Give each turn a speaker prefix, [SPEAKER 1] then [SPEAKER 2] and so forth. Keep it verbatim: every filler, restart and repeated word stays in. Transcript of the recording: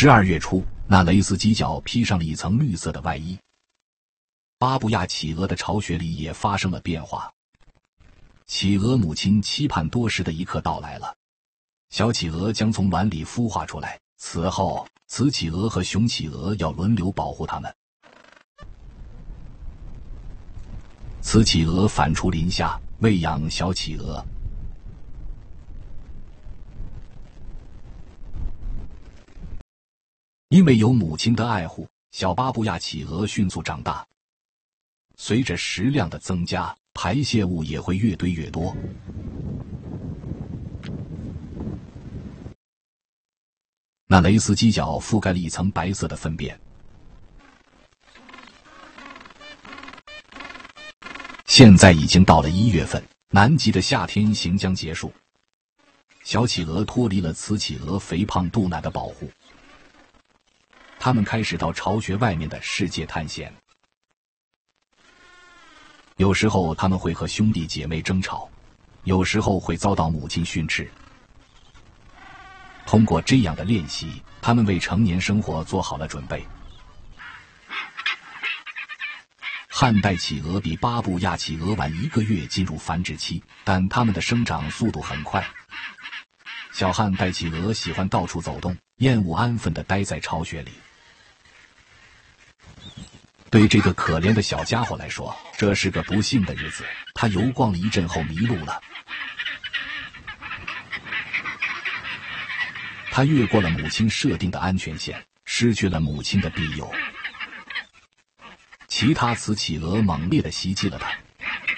[SPEAKER 1] 十二月初，那雷斯犄角披上了一层绿色的外衣。巴布亚企鹅的巢穴里也发生了变化。企鹅母亲期盼多时的一刻到来了，小企鹅将从卵里孵化出来，此后雌企鹅和雄企鹅要轮流保护它们。雌企鹅反刍林下，喂养小企鹅。因为有母亲的爱护，小巴布亚企鹅迅速长大。随着食量的增加，排泄物也会越堆越多。那雷斯犄角覆盖了一层白色的粪便。现在已经到了一月份，南极的夏天行将结束。小企鹅脱离了雌企鹅肥胖肚腩的保护，它们开始到巢穴外面的世界探险。有时候他们会和兄弟姐妹争吵，有时候会遭到母亲训斥。通过这样的练习，他们为成年生活做好了准备。汉代企鹅比巴布亚企鹅晚一个月进入繁殖期，但它们的生长速度很快。小汉代企鹅喜欢到处走动，厌恶安分地待在巢穴里。对这个可怜的小家伙来说，这是个不幸的日子。他游逛了一阵后迷路了。他越过了母亲设定的安全线，失去了母亲的庇佑。其他雌企鹅猛烈地袭击了他，